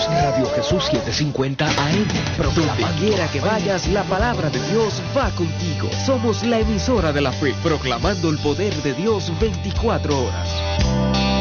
Jesús, Radio Jesús 750 AM. Donde quiera que vayas, la palabra de Dios va contigo. Somos la emisora de la fe, proclamando el poder de Dios 24 horas.